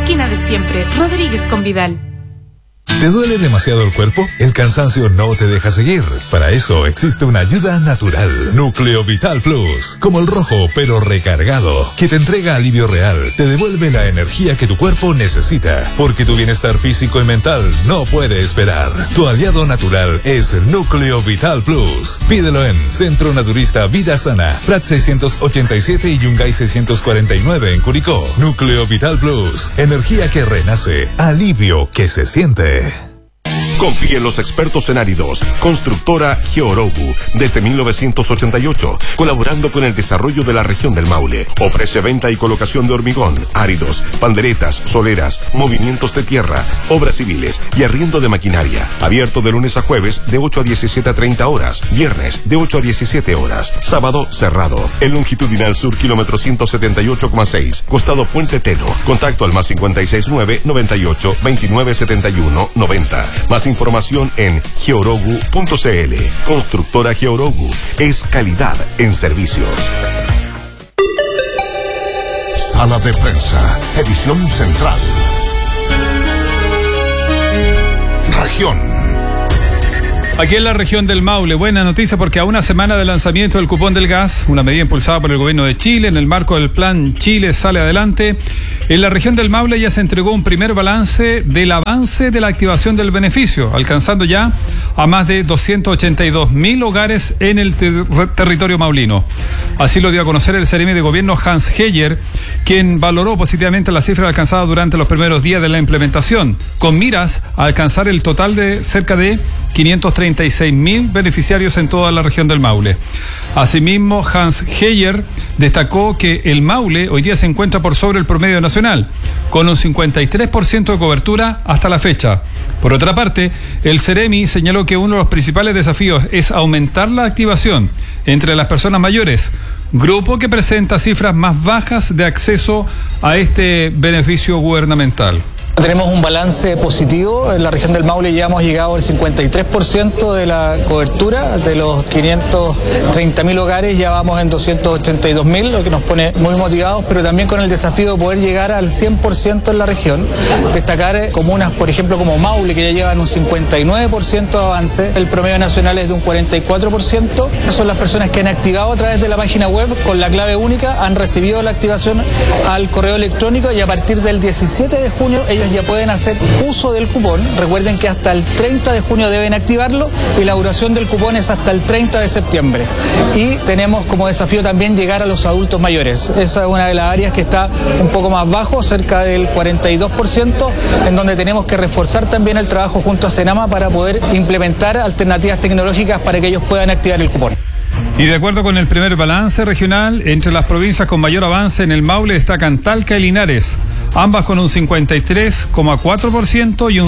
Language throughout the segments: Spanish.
esquina de siempre, Rodríguez con Vidal. ¿Te duele demasiado el cuerpo? El cansancio no te deja seguir. Para eso existe una ayuda natural. Núcleo Vital Plus. Como el rojo, pero recargado. Que te entrega alivio real. Te devuelve la energía que tu cuerpo necesita. Porque tu bienestar físico y mental no puede esperar. Tu aliado natural es Núcleo Vital Plus. Pídelo en Centro Naturista Vida Sana. Prat 687 y Yungay 649 en Curicó. Núcleo Vital Plus. Energía que renace. Alivio que se siente. Confíe en los expertos en áridos. Constructora Georogu, desde 1988, colaborando con el desarrollo de la región del Maule. Ofrece venta y colocación de hormigón, áridos, panderetas, soleras, movimientos de tierra, obras civiles y arriendo de maquinaria. Abierto de lunes a jueves de 8 a 17:30 horas, viernes de 8 a 17 horas, sábado cerrado. En longitudinal sur, kilómetro 178,6, costado Puente Teno. Contacto al +569 98 29 71 90. Más información en georogu.cl. Constructora Georogu es calidad en servicios. Sala de prensa, edición central. Región. Aquí en la región del Maule, buena noticia porque a una semana del lanzamiento del cupón del gas, una medida impulsada por el gobierno de Chile en el marco del plan Chile Sale Adelante, en la región del Maule ya se entregó un primer balance del avance de la activación del beneficio, alcanzando ya a más de 282.000 hogares en el territorio maulino. Así lo dio a conocer el Seremi de Gobierno Hans Heyer, quien valoró positivamente la cifra alcanzada durante los primeros días de la implementación, con miras a alcanzar el total de cerca de 536.000 beneficiarios en toda la región del Maule. Asimismo, Hans Heyer destacó que el Maule hoy día se encuentra por sobre el promedio nacional, con un 53% de cobertura hasta la fecha. Por otra parte, el Seremi señaló que uno de los principales desafíos es aumentar la activación entre las personas mayores, grupo que presenta cifras más bajas de acceso a este beneficio gubernamental. Tenemos un balance positivo. En la región del Maule ya hemos llegado al 53% de la cobertura. De los 530.000 hogares ya vamos en 282.000, lo que nos pone muy motivados, pero también con el desafío de poder llegar al 100% en la región. Destacar comunas, por ejemplo, como Maule, que ya llevan un 59% de avance. El promedio nacional es de un 44%. Son las personas que han activado a través de la página web con la clave única, han recibido la activación al correo electrónico y a partir del 17 de junio ellos ya pueden hacer uso del cupón. Recuerden que hasta el 30 de junio deben activarlo y la duración del cupón es hasta el 30 de septiembre. Y tenemos como desafío también llegar a los adultos mayores. Esa es una de las áreas que está un poco más bajo, cerca del 42%, en donde tenemos que reforzar también el trabajo junto a Senama para poder implementar alternativas tecnológicas para que ellos puedan activar el cupón. Y de acuerdo con el primer balance regional, entre las provincias con mayor avance en el Maule destacan Talca y Linares, ambas con un 53,4% y un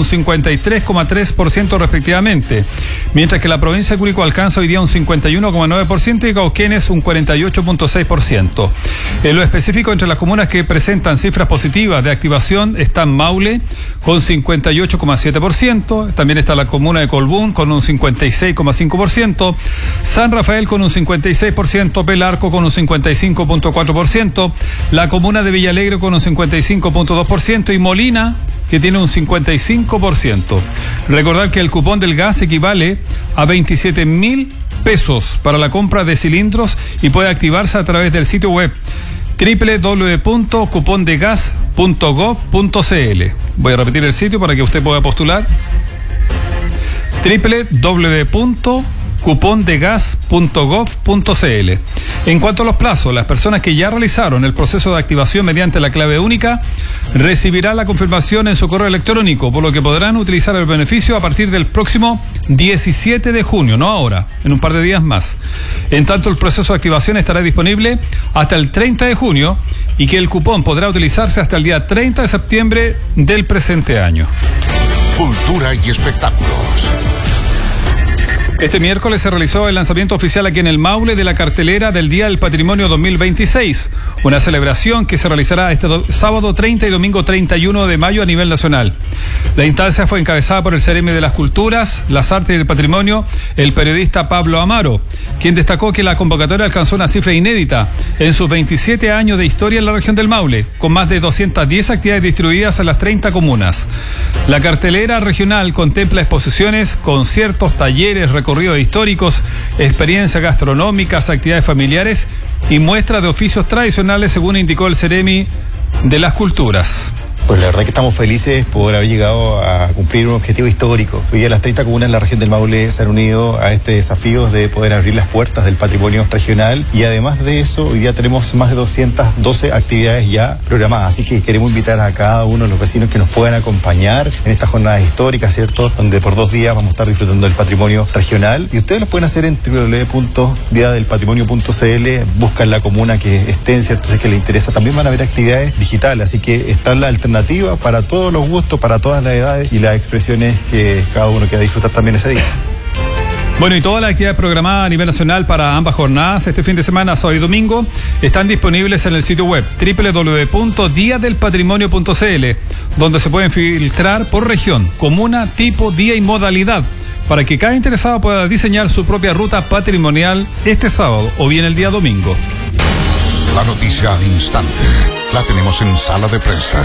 53,3% respectivamente, mientras que la provincia de Curicó alcanza hoy día un 51,9% y Cauquenes un 48,6%. En lo específico, entre las comunas que presentan cifras positivas de activación están Maule con 58,7%, también está la comuna de Colbún con un 56,5%, San Rafael con un 56%, Pelarco con un 55,4%, la comuna de Villalegre con un 55,2% y Molina, que tiene un 55%. Recordar que el cupón del gas equivale a 27.000 pesos para la compra de cilindros y puede activarse a través del sitio web www.cupondegas.gov.cl. Voy a repetir el sitio para que usted pueda postular. www.cupondegas.gov.cl. En cuanto a los plazos, las personas que ya realizaron el proceso de activación mediante la clave única recibirán la confirmación en su correo electrónico, por lo que podrán utilizar el beneficio a partir del próximo 17 de junio, no ahora, en un par de días más. En tanto, el proceso de activación estará disponible hasta el 30 de junio y que el cupón podrá utilizarse hasta el día 30 de septiembre del presente año. Cultura y espectáculos. Este miércoles se realizó el lanzamiento oficial aquí en el Maule de la cartelera del Día del Patrimonio 2026, una celebración que se realizará este sábado 30 y domingo 31 de mayo a nivel nacional. La instancia fue encabezada por el Ceremi de las Culturas, las Artes y el Patrimonio, el periodista Pablo Amaro, quien destacó que la convocatoria alcanzó una cifra inédita en sus 27 años de historia en la región del Maule, con más de 210 actividades distribuidas en las 30 comunas. La cartelera regional contempla exposiciones, conciertos, talleres, recorridos históricos, experiencias gastronómicas, actividades familiares y muestras de oficios tradicionales, según indicó el Ceremi de las Culturas. Pues la verdad que estamos felices por haber llegado a cumplir un objetivo histórico. Hoy día las 30 comunas en la región del Maule se han unido a este desafío de poder abrir las puertas del patrimonio regional, y además de eso hoy día tenemos más de 212 actividades ya programadas, así que queremos invitar a cada uno de los vecinos que nos puedan acompañar en estas jornadas históricas, ¿cierto? Donde por 2 días vamos a estar disfrutando del patrimonio regional, y ustedes lo pueden hacer en www.diadelpatrimonio.cl, buscan la comuna que estén, ¿cierto? Si es que les interesa, también van a haber actividades digitales, así que está la alternativa para todos los gustos, para todas las edades y las expresiones que cada uno quiera disfrutar también ese día. Bueno, y todas las actividades programadas a nivel nacional para ambas jornadas, este fin de semana, sábado y domingo, están disponibles en el sitio web www.diadelpatrimonio.cl, donde se pueden filtrar por región, comuna, tipo, día y modalidad, para que cada interesado pueda diseñar su propia ruta patrimonial este sábado o bien el día domingo. La noticia al instante la tenemos en Sala de Prensa.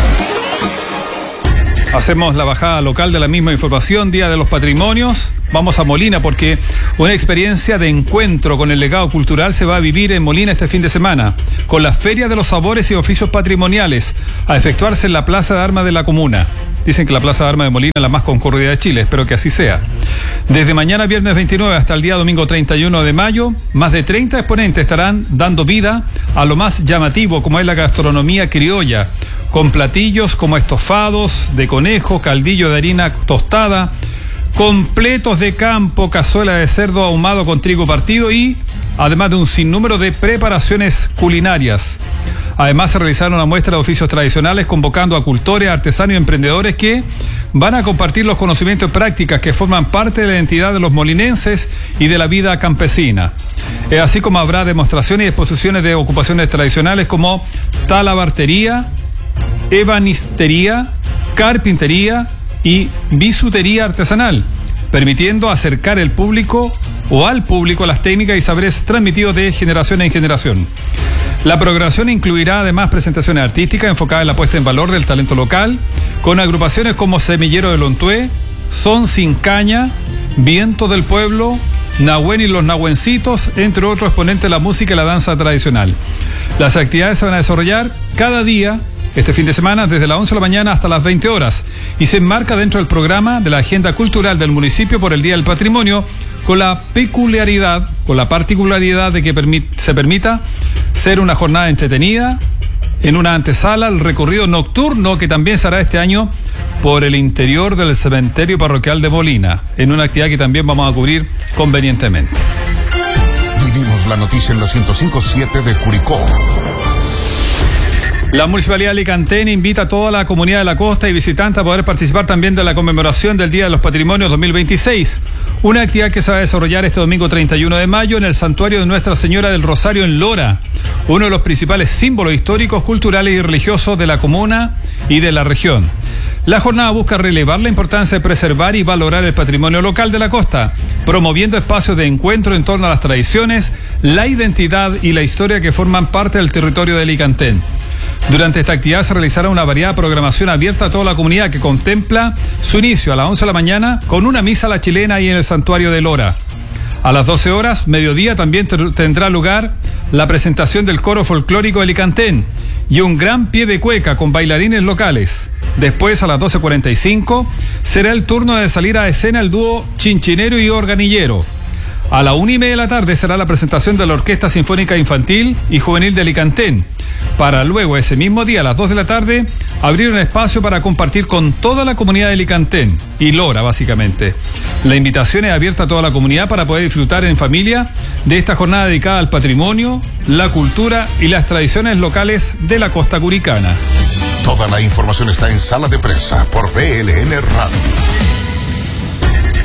Hacemos la bajada local de la misma información, Día de los Patrimonios. Vamos a Molina porque una experiencia de encuentro con el legado cultural se va a vivir en Molina este fin de semana, con la Feria de los Sabores y Oficios Patrimoniales, a efectuarse en la Plaza de Armas de la comuna. Dicen que la Plaza de Armas de Molina es la más concurrida de Chile, espero que así sea. Desde mañana viernes 29 hasta el día domingo 31 de mayo, más de 30 exponentes estarán dando vida a lo más llamativo, como es la gastronomía criolla, con platillos como estofados de conejo, caldillo de harina tostada, completos de campo, cazuela de cerdo ahumado con trigo partido y además de un sinnúmero de preparaciones culinarias. Además se realizaron una muestra de oficios tradicionales convocando a cultores, artesanos y emprendedores que van a compartir los conocimientos y prácticas que forman parte de la identidad de los molinenses y de la vida campesina. Así como habrá demostraciones y exposiciones de ocupaciones tradicionales como talabartería, ebanistería, carpintería y bisutería artesanal, permitiendo acercar al público las técnicas y saberes transmitidos de generación en generación. La programación incluirá además presentaciones artísticas enfocadas en la puesta en valor del talento local, con agrupaciones como Semillero de Lontué, Son Sin Caña, Viento del Pueblo, Nahuen y los Nahuencitos, entre otros exponentes de la música y la danza tradicional. Las actividades se van a desarrollar cada día este fin de semana desde las 11 de la mañana hasta las 20 horas y se enmarca dentro del programa de la agenda cultural del municipio por el Día del Patrimonio, con la particularidad de que se permita ser una jornada entretenida en una antesala al recorrido nocturno que también se hará este año por el interior del cementerio parroquial de Molina, en una actividad que también vamos a cubrir convenientemente. Vivimos la noticia en la 105.7 de Curicó. La Municipalidad de Alicantén invita a toda la comunidad de la costa y visitantes a poder participar también de la conmemoración del Día de los Patrimonios 2026, una actividad que se va a desarrollar este domingo 31 de mayo en el Santuario de Nuestra Señora del Rosario en Lora, uno de los principales símbolos históricos, culturales y religiosos de la comuna y de la región. La jornada busca relevar la importancia de preservar y valorar el patrimonio local de la costa, promoviendo espacios de encuentro en torno a las tradiciones, la identidad y la historia que forman parte del territorio de Alicantén. Durante esta actividad se realizará una variada programación abierta a toda la comunidad que contempla su inicio a las 11 de la mañana con una misa a la chilena ahí en el Santuario de Lora. A las 12 horas, mediodía, también tendrá lugar la presentación del coro folclórico de Alicantén y un gran pie de cueca con bailarines locales. Después, a las 12:45, será el turno de salir a escena el dúo Chinchinero y Organillero. A la 1:30 de la tarde será la presentación de la Orquesta Sinfónica Infantil y Juvenil de Alicantén, para luego ese mismo día a las 2 de la tarde abrir un espacio para compartir con toda la comunidad de Alicantén y Lora básicamente. La invitación es abierta a toda la comunidad para poder disfrutar en familia de esta jornada dedicada al patrimonio, la cultura y las tradiciones locales de la costa curicana. Toda la información está en Sala de Prensa por VLN Radio.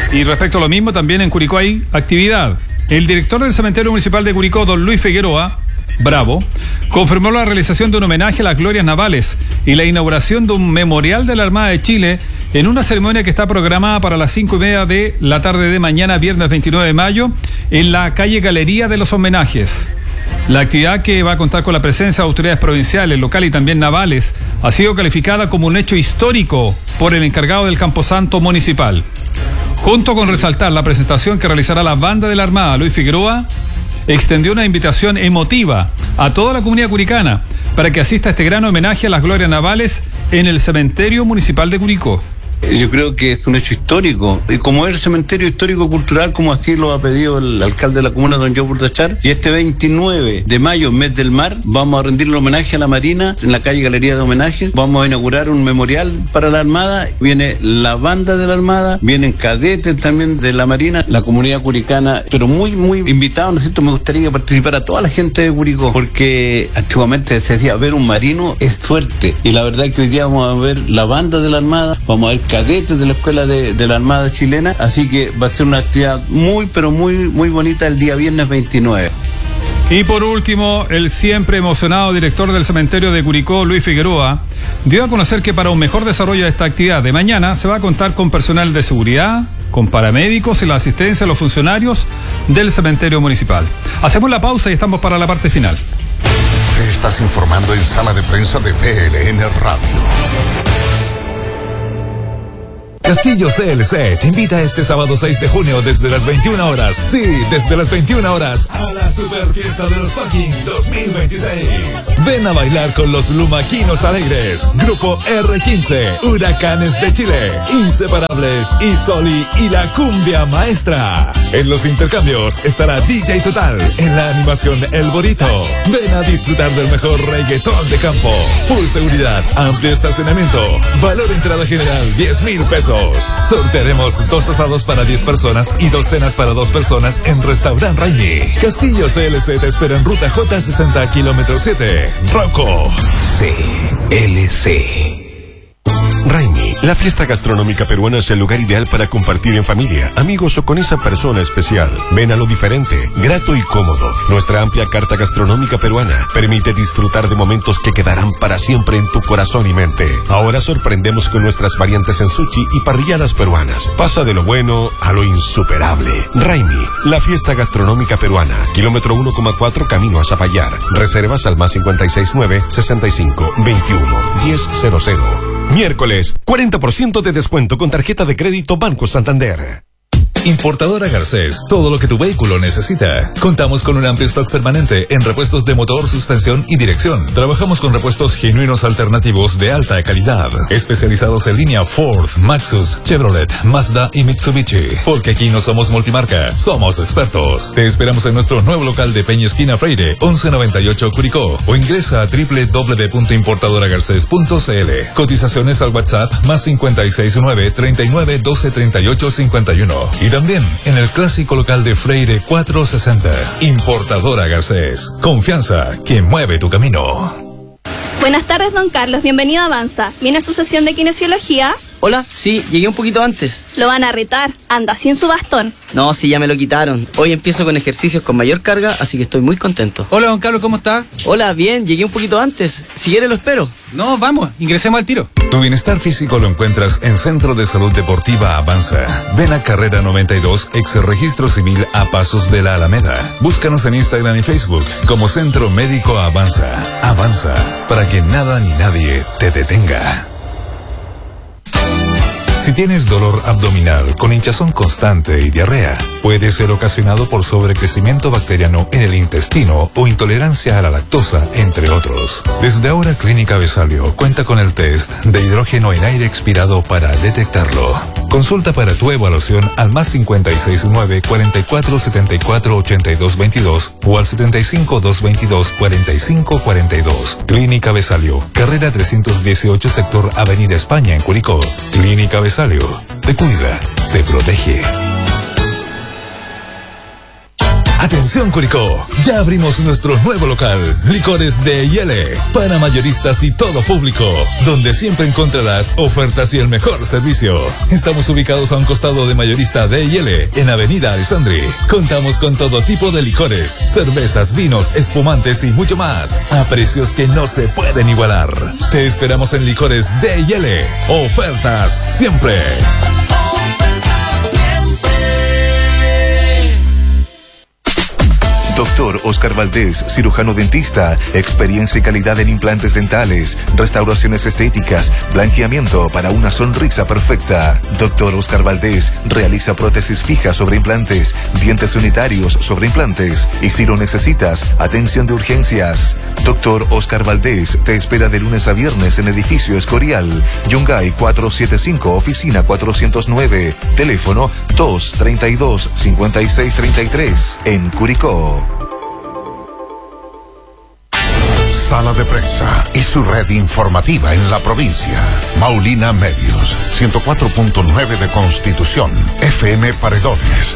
Y respecto a lo mismo, también en Curicó hay actividad. El director del Cementerio Municipal de Curicó, don Luis Figueroa Bravo, confirmó la realización de un homenaje a las glorias navales y la inauguración de un memorial de la Armada de Chile en una ceremonia que está programada para las 5:30 de la tarde de mañana, viernes 29 de mayo, en la calle Galería de los Homenajes. La actividad, que va a contar con la presencia de autoridades provinciales, locales y también navales, ha sido calificada como un hecho histórico por el encargado del Camposanto Municipal. Junto con resaltar la presentación que realizará la banda de la Armada, Luis Figueroa extendió una invitación emotiva a toda la comunidad curicana para que asista a este gran homenaje a las glorias navales en el Cementerio Municipal de Curicó. Yo creo que es un hecho histórico, y como es el cementerio histórico cultural, como así lo ha pedido el alcalde de la comuna, don Joe Burdachar, y este 29 de mayo, mes del mar, vamos a rendirle homenaje a la Marina en la calle Galería de Homenajes. Vamos a inaugurar un memorial para la Armada. Viene la banda de la Armada, vienen cadetes también de la Marina, la comunidad curicana, pero muy invitado, ¿no es cierto? Me gustaría que participara toda la gente de Curicó, porque antiguamente se decía, ver un marino es suerte, y la verdad es que hoy día vamos a ver la banda de la Armada, vamos a ver cadetes de la escuela de la Armada chilena, así que va a ser una actividad muy bonita el día viernes 29. Y por último, el siempre emocionado director del cementerio de Curicó, Luis Figueroa, dio a conocer que para un mejor desarrollo de esta actividad de mañana se va a contar con personal de seguridad, con paramédicos y la asistencia a los funcionarios del cementerio municipal. Hacemos la pausa y estamos para la parte final. Estás informando en Sala de Prensa de VLN Radio. Castillo CLC te invita este sábado 6 de junio desde las 21 horas. Sí, desde las 21 horas a la Super Fiesta de los Parking 2026. Ven a bailar con los Lumaquinos Alegres, Grupo R15, Huracanes de Chile, Inseparables, Isoli y la Cumbia Maestra. En los intercambios estará DJ Total, en la animación El Borito. Ven a disfrutar del mejor reggaetón de campo. Full seguridad, amplio estacionamiento, valor entrada general 10,000 pesos. Sortearemos 2 asados para 10 personas y 2 cenas para 2 personas en Restaurant Raimi. Castillo CLC te espera en ruta J60 kilómetro 7. Rocco CLC. Raimi, la fiesta gastronómica peruana es el lugar ideal para compartir en familia, amigos o con esa persona especial. Ven a lo diferente, grato y cómodo. Nuestra amplia carta gastronómica peruana permite disfrutar de momentos que quedarán para siempre en tu corazón y mente. Ahora sorprendemos con nuestras variantes en sushi y parrilladas peruanas. Pasa de lo bueno a lo insuperable. Raimi, la fiesta gastronómica peruana, kilómetro 1,4 camino a Zapallar. Reservas al +569 65 21 1000. Miércoles, 40% de descuento con tarjeta de crédito Banco Santander. Importadora Garcés, todo lo que tu vehículo necesita. Contamos con un amplio stock permanente en repuestos de motor, suspensión y dirección. Trabajamos con repuestos genuinos alternativos de alta calidad, especializados en línea Ford, Maxus, Chevrolet, Mazda y Mitsubishi. Porque aquí no somos multimarca, somos expertos. Te esperamos en nuestro nuevo local de Peña Esquina Freire, 1198 Curicó, o ingresa a www.importadoragarces.cl. Cotizaciones al WhatsApp +569 39 12 38 51. Y también en el clásico local de Freire 460. Importadora Garcés. Confianza que mueve tu camino. Buenas tardes, don Carlos. Bienvenido a Avanza. ¿Viene a su sesión de kinesiología? Hola, sí, llegué un poquito antes. Lo van a retar. Anda sin su bastón. No, sí, ya me lo quitaron. Hoy empiezo con ejercicios con mayor carga, así que estoy muy contento. Hola, don Carlos, ¿cómo está? Hola, bien, llegué un poquito antes. Si quiere lo espero. No, vamos, ingresemos al tiro. Tu bienestar físico lo encuentras en Centro de Salud Deportiva Avanza. Ven a Carrera 92, ex Registro Civil a Pasos de la Alameda. Búscanos en Instagram y Facebook como Centro Médico Avanza. Avanza, para que nada ni nadie te detenga. Si tienes dolor abdominal con hinchazón constante y diarrea, puede ser ocasionado por sobrecrecimiento bacteriano en el intestino o intolerancia a la lactosa, entre otros. Desde ahora, Clínica Besalio cuenta con el test de hidrógeno en aire expirado para detectarlo. Consulta para tu evaluación al +569 44 74 82 22 o al 75 222 45 42. Clínica Besalio, carrera 318, sector Avenida España en Curicó. Clínica Besalio, te cuida, te protege. Atención Curicó, ya abrimos nuestro nuevo local, Licores D&L, para mayoristas y todo público, donde siempre encontrarás ofertas y el mejor servicio. Estamos ubicados a un costado de mayorista D&L, en Avenida Alessandri. Contamos con todo tipo de licores, cervezas, vinos, espumantes y mucho más, a precios que no se pueden igualar. Te esperamos en Licores D&L. Ofertas siempre. Doctor Oscar Valdés, cirujano dentista, experiencia y calidad en implantes dentales, restauraciones estéticas, blanqueamiento para una sonrisa perfecta. Doctor Oscar Valdés realiza prótesis fijas sobre implantes, dientes unitarios sobre implantes y si lo necesitas, atención de urgencias. Doctor Oscar Valdés te espera de lunes a viernes en edificio Escorial, Yungay 475, oficina 409, teléfono 232-5633, en Curicó. Sala de Prensa y su red informativa en la provincia. Maulina Medios, 104.9 de Constitución, FM Paredones,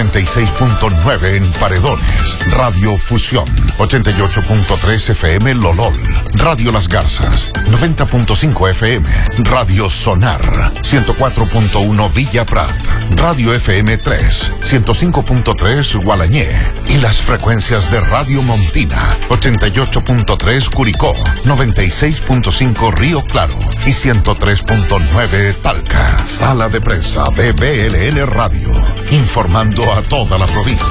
96.9 en Paredones, Radio Fusión, 88.3 FM Lolol, Radio Las Garzas, 90.5 FM, Radio Sonar, 104.1 Villa Prat, Radio FM 3, 105.3 Gualañé y las frecuencias de Radio Montina, 88.3 Curicó, 96.5 Río Claro y 103.9 Talca. Sala de Prensa de BLN Radio, informando a toda la provincia.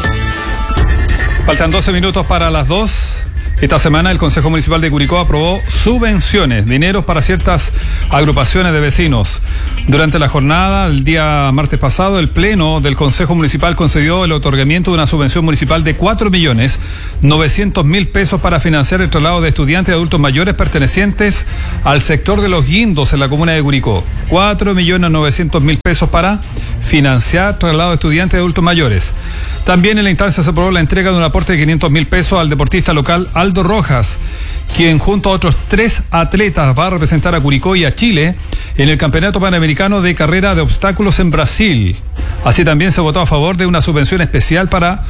Faltan 12 minutos para las 2. Esta semana el Consejo Municipal de Curicó aprobó subvenciones, dineros para ciertas agrupaciones de vecinos. Durante la jornada, el día martes pasado, el Pleno del Consejo Municipal concedió el otorgamiento de una subvención municipal de 4.900.000 pesos para financiar el traslado de estudiantes y adultos mayores pertenecientes al sector de Los Guindos en la comuna de Curicó. 4.900.000 pesos para financiar traslado de estudiantes y adultos mayores. También en la instancia se aprobó la entrega de un aporte de 500.000 pesos al deportista local Aldo Rojas, quien junto a otros 3 atletas va a representar a Curicó y a Chile en el Campeonato Panamericano de Carrera de Obstáculos en Brasil. Así también se votó a favor de una subvención especial para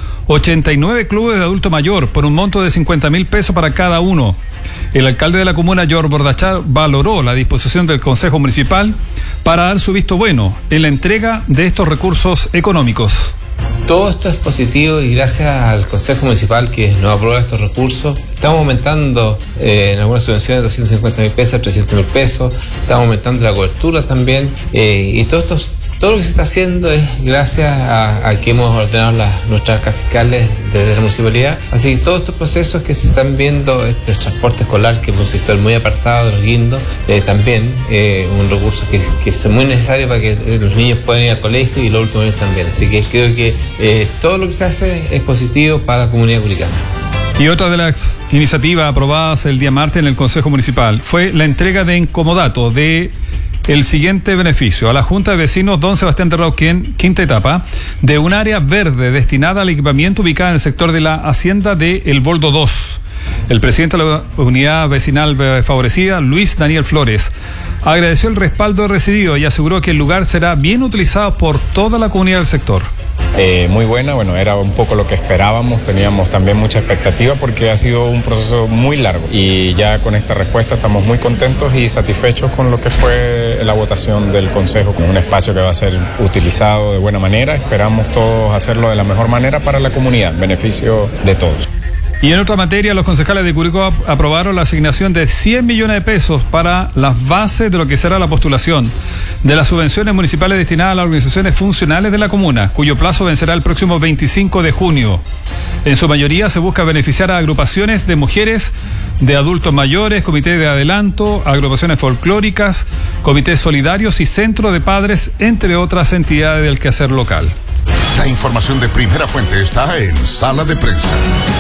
89 clubes de adulto mayor por un monto de 50.000 pesos para cada uno. El alcalde de la comuna, George Bordachar, valoró la disposición del Consejo Municipal para dar su visto bueno en la entrega de estos recursos económicos. Todo esto es positivo y gracias al Consejo Municipal que nos aprueba estos recursos. Estamos aumentando en algunas subvenciones 250.000 pesos, 300.000 pesos. Estamos aumentando la cobertura también. Y todo lo que se está haciendo es gracias a que hemos ordenado nuestras arcas fiscales desde la municipalidad. Así que todos estos procesos que se están viendo, este transporte escolar, que es un sector muy apartado de Los Guindos, también un recurso que es muy necesario para que los niños puedan ir al colegio y los últimos años también. Así que creo que todo lo que se hace es positivo para la comunidad curicana. Y otra de las iniciativas aprobadas el día martes en el Consejo Municipal fue la entrega de incomodato de el siguiente beneficio a la Junta de Vecinos Don Sebastián de Rauquén, quinta etapa, de un área verde destinada al equipamiento ubicada en el sector de la hacienda de El Boldo 2. El presidente de la unidad vecinal favorecida, Luis Daniel Flores, agradeció el respaldo recibido y aseguró que el lugar será bien utilizado por toda la comunidad del sector. Muy buena, era un poco lo que esperábamos, teníamos también mucha expectativa porque ha sido un proceso muy largo y ya con esta respuesta estamos muy contentos y satisfechos con lo que fue la votación del Consejo, con un espacio que va a ser utilizado de buena manera. Esperamos todos hacerlo de la mejor manera para la comunidad, beneficio de todos. Y en otra materia, los concejales de Curicó aprobaron la asignación de 100 millones de pesos para las bases de lo que será la postulación de las subvenciones municipales destinadas a las organizaciones funcionales de la comuna, cuyo plazo vencerá el próximo 25 de junio. En su mayoría se busca beneficiar a agrupaciones de mujeres, de adultos mayores, comités de adelanto, agrupaciones folclóricas, comités solidarios y centro de padres, entre otras entidades del quehacer local. La información de primera fuente está en Sala de Prensa.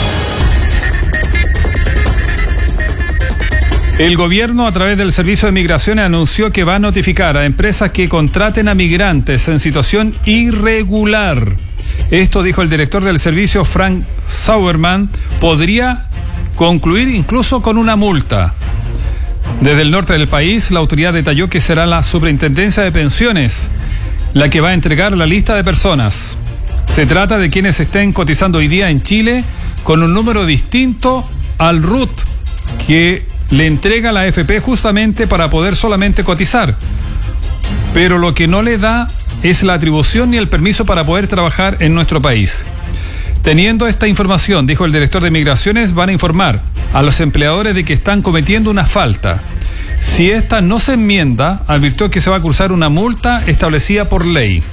El gobierno, a través del Servicio de Migraciones, anunció que va a notificar a empresas que contraten a migrantes en situación irregular. Esto, dijo el director del servicio, Frank Sauerman, podría concluir incluso con una multa. Desde el norte del país, la autoridad detalló que será la Superintendencia de Pensiones la que va a entregar la lista de personas. Se trata de quienes estén cotizando hoy día en Chile con un número distinto al RUT que le entrega la AFP justamente para poder solamente cotizar. Pero lo que no le da es la atribución ni el permiso para poder trabajar en nuestro país. Teniendo esta información, dijo el director de Migraciones, van a informar a los empleadores de que están cometiendo una falta. Si esta no se enmienda, advirtió que se va a cursar una multa establecida por ley.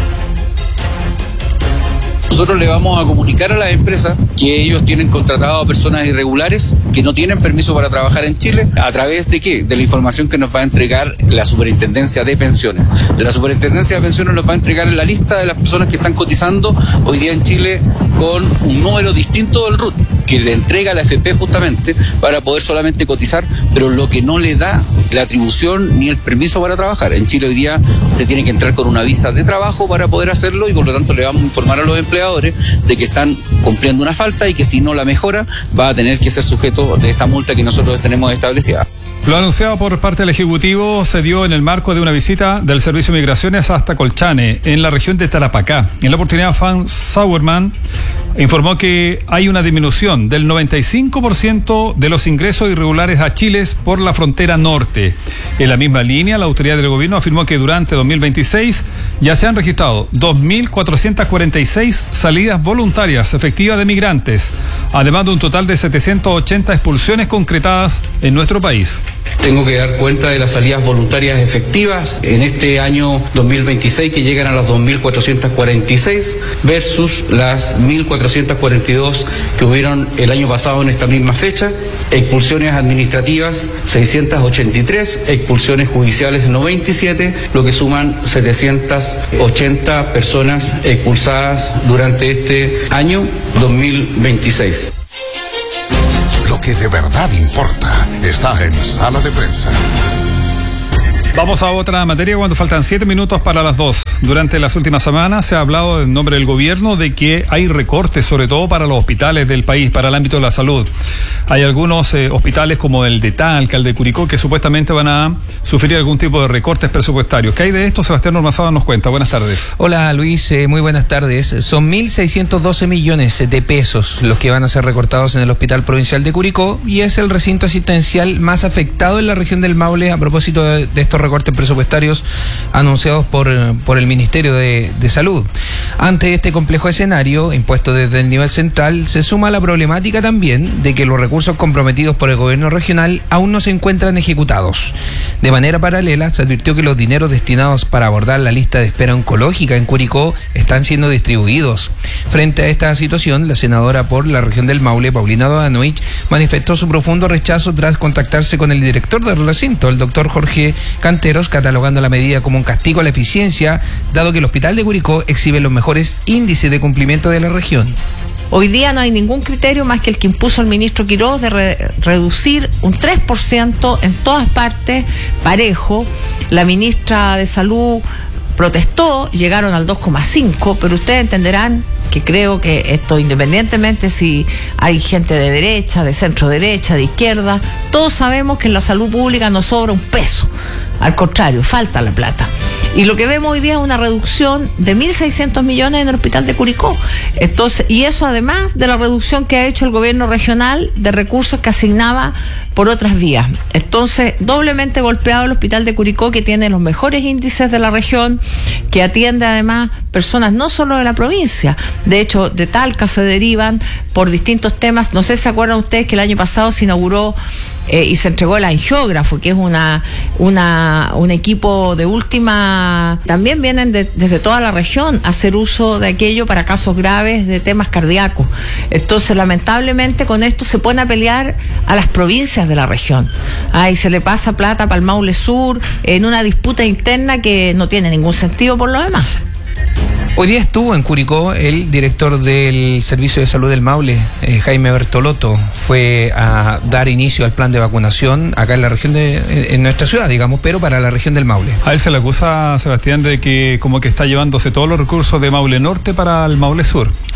Nosotros le vamos a comunicar a las empresas que ellos tienen contratado a personas irregulares que no tienen permiso para trabajar en Chile. ¿A través de qué? De la información que nos va a entregar la Superintendencia de Pensiones. La Superintendencia de Pensiones nos va a entregar la lista de las personas que están cotizando hoy día en Chile con un número distinto del RUT, que le entrega la AFP justamente para poder solamente cotizar, pero lo que no le da la atribución ni el permiso para trabajar. En Chile hoy día se tiene que entrar con una visa de trabajo para poder hacerlo y por lo tanto le vamos a informar a los empleadores de que están cumpliendo una falta y que si no la mejora va a tener que ser sujeto de esta multa que nosotros tenemos establecida. Lo anunciado por parte del Ejecutivo se dio en el marco de una visita del Servicio de Migraciones hasta Colchane, en la región de Tarapacá. En la oportunidad, Franz Sauermann informó que hay una disminución del 95% de los ingresos irregulares a Chile por la frontera norte. En la misma línea, la autoridad del gobierno afirmó que durante 2026 ya se han registrado 2.446 salidas voluntarias efectivas de migrantes, además de un total de 780 expulsiones concretadas en nuestro país. Tengo que dar cuenta de las salidas voluntarias efectivas en este año 2026 que llegan a las 2.446 versus las 1.442 que hubieron el año pasado en esta misma fecha. Expulsiones administrativas 683, expulsiones judiciales 97, lo que suman 780 personas expulsadas durante este año 2026. Lo que de verdad importa está en Sala de Prensa. Vamos a otra materia cuando faltan 7 minutos para las 2. Durante las últimas semanas se ha hablado en nombre del gobierno de que hay recortes, sobre todo para los hospitales del país, para el ámbito de la salud. Hay algunos hospitales como el de Talca, el de Curicó, que supuestamente van a sufrir algún tipo de recortes presupuestarios. ¿Qué hay de esto? Sebastián Ormazábal nos cuenta. Buenas tardes. Hola Luis, muy buenas tardes. Son 1.612 millones de pesos los que van a ser recortados en el Hospital Provincial de Curicó y es el recinto asistencial más afectado en la región del Maule a propósito de estos recortes presupuestarios anunciados por el Ministerio de Salud. Ante este complejo escenario impuesto desde el nivel central, se suma la problemática también de que los recursos comprometidos por el gobierno regional aún no se encuentran ejecutados. De manera paralela, se advirtió que los dineros destinados para abordar la lista de espera oncológica en Curicó están siendo distribuidos. Frente a esta situación, la senadora por la región del Maule, Paulina Dodanovich, manifestó su profundo rechazo tras contactarse con el director del recinto, el doctor Jorge Canteros, catalogando la medida como un castigo a la eficiencia, dado que el hospital de Curicó exhibe los mejores índices de cumplimiento de la región. Hoy día no hay ningún criterio más que el que impuso el ministro Quiroz de reducir un 3% en todas partes, parejo. La ministra de Salud protestó, llegaron al 2,5%, pero ustedes entenderán que creo que esto, independientemente si hay gente de derecha, de centro derecha, de izquierda, todos sabemos que en la salud pública no sobra un peso. Al contrario, falta la plata. Y lo que vemos hoy día es una reducción de 1.600 millones en el hospital de Curicó. Entonces, y eso además de la reducción que ha hecho el gobierno regional de recursos que asignaba por otras vías. Entonces, doblemente golpeado el hospital de Curicó, que tiene los mejores índices de la región, que atiende además personas no solo de la provincia. De hecho, de Talca se derivan por distintos temas. No sé si se acuerdan ustedes que el año pasado se inauguró y se entregó el angiógrafo, que es un equipo de última. También vienen desde toda la región a hacer uso de aquello para casos graves de temas cardíacos. Entonces, lamentablemente, con esto se pone a pelear a las provincias de la región. Y se le pasa plata para el Maule Sur en una disputa interna que no tiene ningún sentido por lo demás. Hoy día estuvo en Curicó el director del Servicio de Salud del Maule, Jaime Bertolotto. Fue a dar inicio al plan de vacunación acá en la región en nuestra ciudad, digamos, pero para la región del Maule. A él se le acusa, Sebastián, de que como que está llevándose todos los recursos de Maule Norte para el Maule Sur.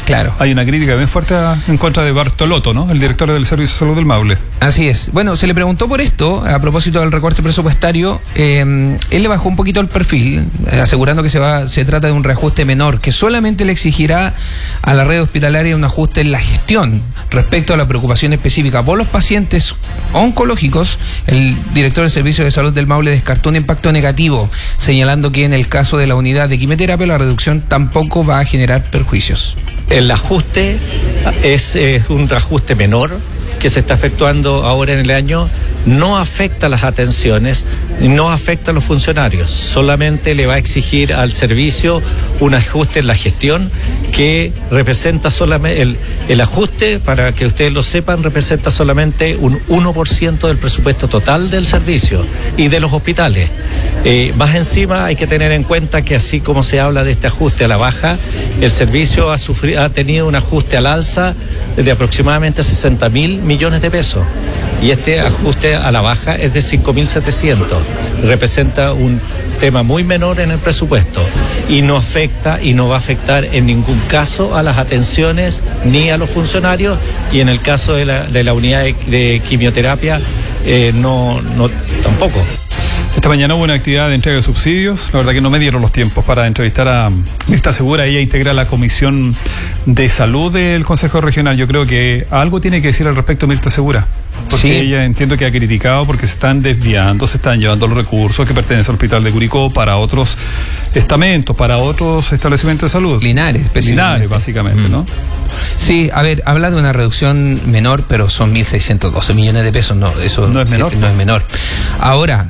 Claro. Hay una crítica bien fuerte en contra de Bartolotto, ¿no? El director del Servicio de Salud del Maule. Así es. Bueno, se le preguntó por esto, a propósito del recorte presupuestario. Él le bajó un poquito el perfil, asegurando que se trata de un reajuste menor, que solamente le exigirá a la red hospitalaria un ajuste en la gestión. Respecto a la preocupación específica por los pacientes oncológicos, el director del Servicio de Salud del Maule descartó un impacto negativo, señalando que en el caso de la unidad de quimioterapia la reducción tampoco va a generar perjuicios. El ajuste es un reajuste menor que se está efectuando ahora en el año, no afecta las atenciones, no afecta a los funcionarios, solamente le va a exigir al servicio un ajuste en la gestión que representa solamente, el ajuste, para que ustedes lo sepan, representa solamente un 1% del presupuesto total del servicio y de los hospitales. Más encima hay que tener en cuenta que así como se habla de este ajuste a la baja, el servicio ha tenido un ajuste al alza de aproximadamente 60.000 millones de pesos. Y este ajuste a la baja es de 5.700. Representa un tema muy menor en el presupuesto y no afecta y no va a afectar en ningún caso a las atenciones ni a los funcionarios, y en el caso de la unidad de quimioterapia no tampoco. Esta mañana hubo una actividad de entrega de subsidios. La verdad que no me dieron los tiempos para entrevistar a Mirta Segura. Ella integra la Comisión de Salud del Consejo Regional. Yo creo que algo tiene que decir al respecto Mirta Segura. Porque sí, ella entiendo que ha criticado porque se están desviando, se están llevando los recursos que pertenecen al Hospital de Curicó para otros estamentos, para otros establecimientos de salud. Linares, específicamente. Linares, básicamente, ¿no? Sí, a ver, habla de una reducción menor, pero son 1.612 millones de pesos. No, eso no es menor. No es menor. Ahora,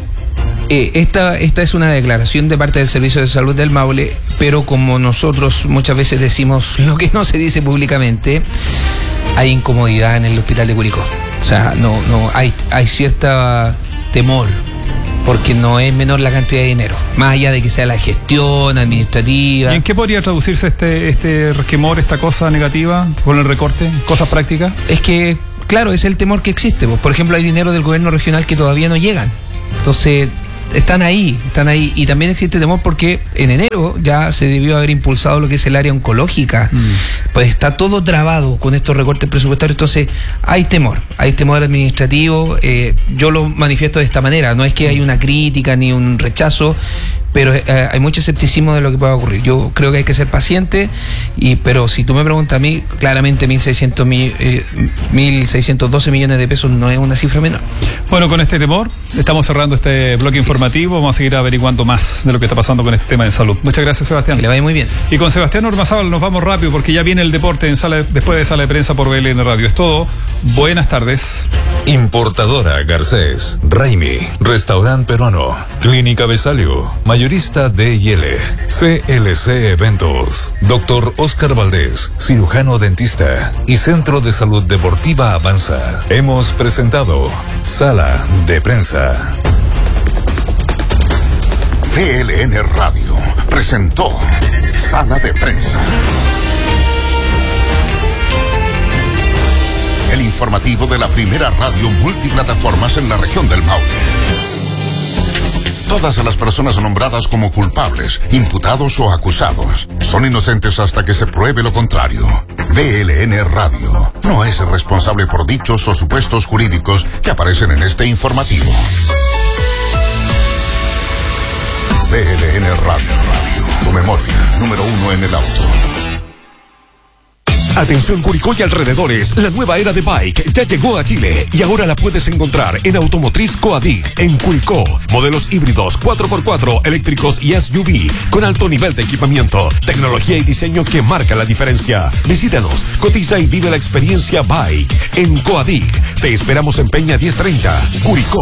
esta es una declaración de parte del Servicio de Salud del Maule, pero como nosotros muchas veces decimos lo que no se dice públicamente, hay incomodidad en el Hospital de Curicó. O sea, hay cierta temor, porque no es menor la cantidad de dinero, más allá de que sea la gestión administrativa. ¿Y en qué podría traducirse este resquemor, esta cosa negativa con el recorte? ¿Cosas prácticas? Es que, claro, es el temor que existe. Por ejemplo, hay dinero del gobierno regional que todavía no llegan. Entonces, están ahí, y también existe temor porque en enero ya se debió haber impulsado lo que es el área oncológica, pues está todo trabado con estos recortes presupuestarios, entonces hay temor administrativo. Yo lo manifiesto de esta manera, no es que hay una crítica ni un rechazo, pero hay mucho escepticismo de lo que pueda ocurrir. Yo creo que hay que ser paciente, pero si tú me preguntas a mí, claramente 1.612 millones de pesos no es una cifra menor. Bueno, con este temor estamos cerrando este bloque informativo. Vamos a seguir averiguando más de lo que está pasando con este tema de salud. Muchas gracias, Sebastián. Que le vaya muy bien. Y con Sebastián Ormazábal nos vamos rápido porque ya viene el deporte después de sala de prensa por BLN Radio. Es todo. Buenas tardes. Importadora Garcés, Raimi, Restaurante Peruano, Clínica Besalio, Mayorista D&L, CLC Eventos, Dr. Oscar Valdés, cirujano dentista y Centro de Salud Deportiva Avanza. Hemos presentado Sala de Prensa. BLN Radio presentó Sala de Prensa. El informativo de la primera radio multiplataformas en la región del Maule. Todas las personas nombradas como culpables, imputados o acusados son inocentes hasta que se pruebe lo contrario. BLN Radio no es responsable por dichos o supuestos jurídicos que aparecen en este informativo. BLN Radio, tu memoria, número 1 en el auto. Atención Curicó y alrededores, la nueva era de bike ya llegó a Chile y ahora la puedes encontrar en Automotriz Coadig en Curicó. Modelos híbridos 4x4, eléctricos y SUV con alto nivel de equipamiento, tecnología y diseño que marca la diferencia. Visítanos, cotiza y vive la experiencia bike en Coadig. Te esperamos en Peña 1030, Curicó.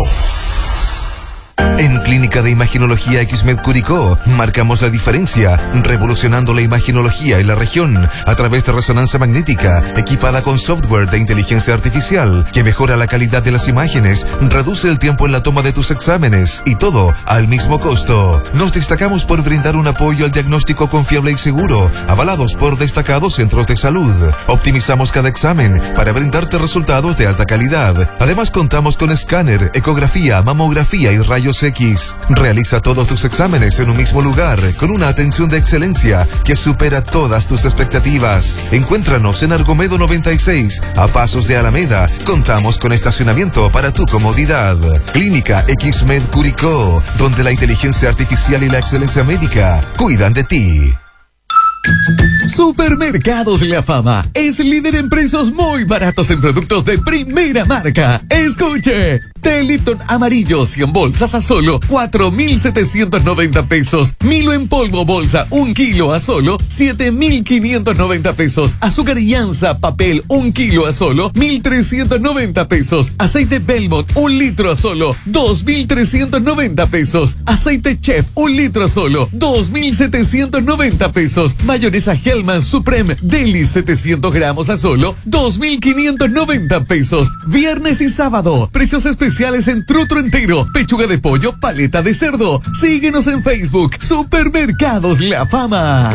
En Clínica de Imaginología XMED Curicó marcamos la diferencia, revolucionando la imaginología en la región a través de resonancia magnética equipada con software de inteligencia artificial que mejora la calidad de las imágenes, reduce el tiempo en la toma de tus exámenes y todo al mismo costo. Nos destacamos por brindar un apoyo al diagnóstico confiable y seguro, avalados por destacados centros de salud. Optimizamos cada examen para brindarte resultados de alta calidad. Además contamos con escáner, ecografía, mamografía y rayos Rayos X. Realiza todos tus exámenes en un mismo lugar, con una atención de excelencia que supera todas tus expectativas. Encuéntranos en Argomedo 96, a pasos de Alameda. Contamos con estacionamiento para tu comodidad. Clínica X-Med Curicó, donde la inteligencia artificial y la excelencia médica cuidan de ti. Supermercados La Fama es líder en precios muy baratos en productos de primera marca. Escuche, té Lipton amarillo 100 bolsas a solo 4,790 pesos. Milo en polvo bolsa 1 kilo a solo 7,590 pesos. Azúcar Llanza papel 1 kilo a solo 1,390 pesos. Aceite Belmont 1 litro a solo 2,390 pesos. Aceite Chef 1 litro a solo 2,790 pesos. Mayonesa Hellman Supreme Deli 700 gramos a solo 2,590 pesos. Viernes y sábado, precios especiales en trutro entero, pechuga de pollo, paleta de cerdo. Síguenos en Facebook, Supermercados La Fama.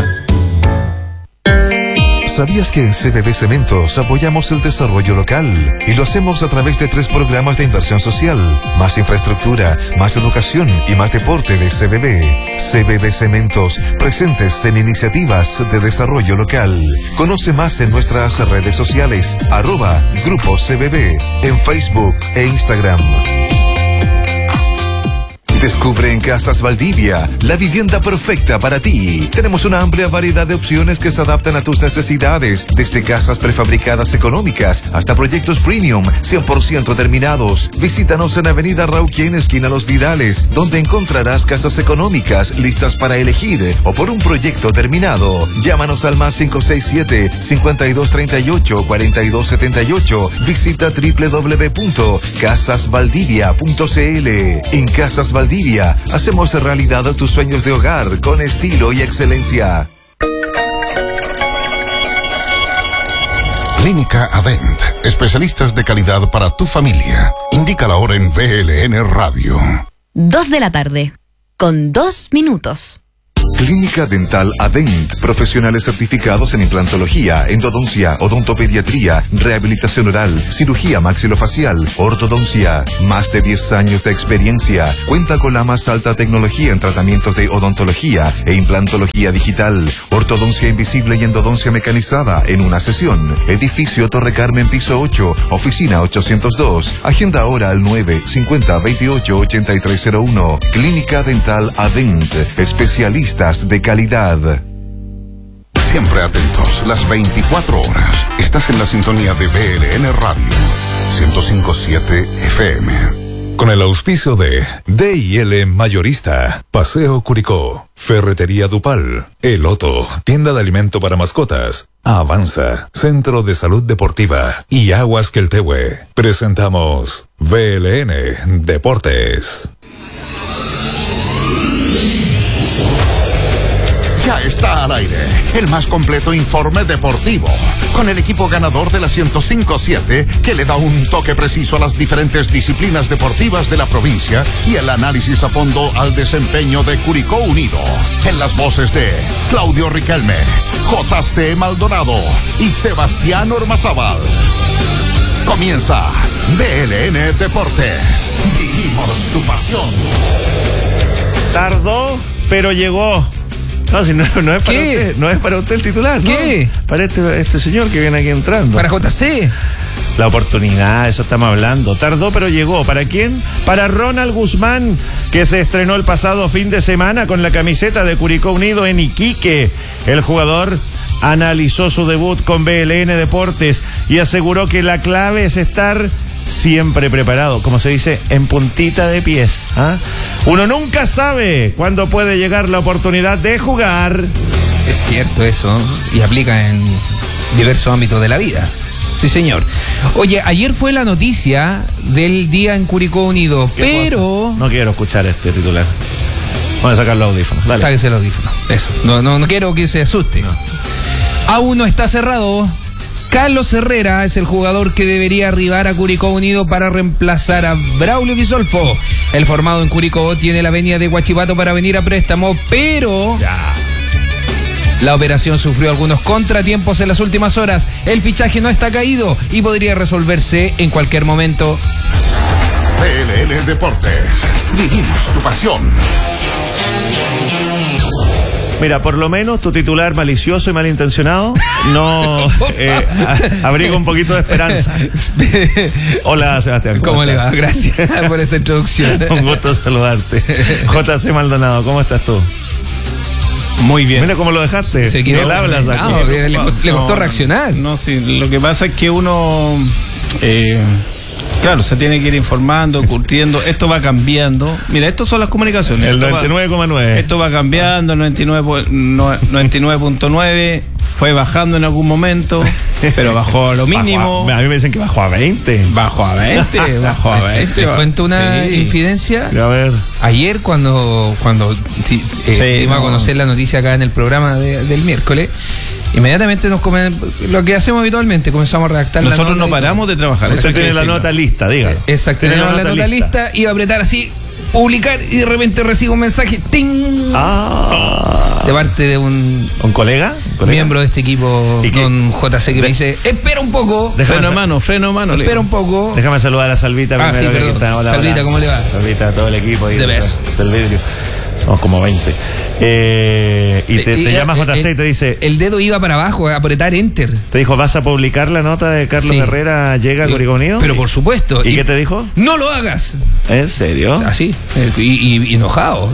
¿Sabías que en CBB Cementos apoyamos el desarrollo local? Y lo hacemos a través de 3 programas de inversión social: más infraestructura, más educación y más deporte de CBB. CBB Cementos, presentes en iniciativas de desarrollo local. Conoce más en nuestras redes sociales, @Grupo CBB, en Facebook e Instagram. Descubre en Casas Valdivia la vivienda perfecta para ti. Tenemos una amplia variedad de opciones que se adaptan a tus necesidades, desde casas prefabricadas económicas hasta proyectos premium 100% terminados. Visítanos en Avenida Rauquén, esquina Los Vidales, donde encontrarás casas económicas listas para elegir o por un proyecto terminado. Llámanos al más 567-5238-4278. Visita www.casasvaldivia.cl. En Casas Valdivia hacemos realidad tus sueños de hogar con estilo y excelencia. Clínica Adent, especialistas de calidad para tu familia. Indica la hora en VLN Radio. 2 de la tarde, con 2 minutos. Clínica Dental Adent, profesionales certificados en implantología, endodoncia, odontopediatría, rehabilitación oral, cirugía maxilofacial, ortodoncia. Más de 10 años de experiencia. Cuenta con la más alta tecnología en tratamientos de odontología e implantología digital, ortodoncia invisible y endodoncia mecanizada en una sesión. Edificio Torre Carmen, piso 8, oficina 802. Agenda ahora al 950-28-8301. Clínica Dental Adent, especialistas de calidad. Siempre atentos, las 24 horas. Estás en la sintonía de VLN Radio 105.7 FM. Con el auspicio de D&L Mayorista, Paseo Curicó, Ferretería Dupal, El Otto, tienda de alimento para mascotas, Avanza, Centro de Salud Deportiva y Aguas Queltehue. Presentamos VLN Deportes. Ya está al aire el más completo informe deportivo, con el equipo ganador de la 105.7, que le da un toque preciso a las diferentes disciplinas deportivas de la provincia y el análisis a fondo al desempeño de Curicó Unido. En las voces de Claudio Riquelme, JC Maldonado y Sebastián Ormazábal. Comienza VLN Deportes. Vivimos tu pasión. Tardó, pero llegó. No, si no es para usted, no es para usted el titular, ¿no? ¿Qué? Para este señor que viene aquí entrando. Para JC. La oportunidad, eso estamos hablando. Tardó, pero llegó. ¿Para quién? Para Ronald Guzmán, que se estrenó el pasado fin de semana con la camiseta de Curicó Unido en Iquique. El jugador analizó su debut con VLN Deportes y aseguró que la clave es estar siempre preparado, como se dice, en puntita de pies. Uno nunca sabe cuándo puede llegar la oportunidad de jugar. Es cierto eso, y aplica en diversos ámbitos de la vida. Sí, señor. Oye, ayer fue la noticia del día en Curicó Unido, pero... cosa? No quiero escuchar este titular. Vamos a sacar los audífonos. Dale. Sáquese el audífono. Eso. No quiero que se asuste. No. Aún no está cerrado. Carlos Herrera es el jugador que debería arribar a Curicó Unido para reemplazar a Braulio Visolfo. El formado en Curicó tiene la venia de Huachipato para venir a préstamo, pero... La operación sufrió algunos contratiempos en las últimas horas. El fichaje no está caído y podría resolverse en cualquier momento. TLL Deportes. Vivimos tu pasión. Mira, por lo menos tu titular malicioso y malintencionado no abriga un poquito de esperanza. Hola, Sebastián. ¿Cómo le va? Gracias por esa introducción. Un gusto saludarte. JC Maldonado, ¿cómo estás tú? Muy bien. Mira cómo lo dejaste. Se ¿Qué hablas aquí? Le costó reaccionar. No, sí, lo que pasa es que uno... claro, se tiene que ir informando, curtiendo. Esto va cambiando. Mira, esto son las comunicaciones. El 99,9. Esto va cambiando, el 99.9 fue bajando en algún momento, pero bajó a lo mínimo. A mí me dicen que bajó a 20. Bajó a 20. Te cuento una infidencia. A ver. Ayer cuando iba a conocer la noticia acá en el programa del miércoles, inmediatamente lo que hacemos habitualmente, comenzamos a redactar. Nosotros no paramos de trabajar. Usted tiene la nota lista, dígalo. Exacto, tenemos la nota lista, iba a apretar así, publicar, y de repente recibo un mensaje, ¡ting! De parte de un colega, miembro de este equipo, don JC, que me dice, espera un poco. Freno mano. Espera un poco. Déjame saludar a Salvita primero. Sí, que está. Hola, Salvita, hola. ¿cómo le va? Salvita, a todo el equipo ahí del vidrio. Somos como 20. Te llama JC y te dice... El dedo iba para abajo, a apretar Enter. Te dijo, ¿vas a publicar la nota de Carlos Herrera llega a Curicó Unido? Pero por supuesto. ¿Y qué te dijo? ¡No lo hagas! ¿En serio? Así. Y enojado.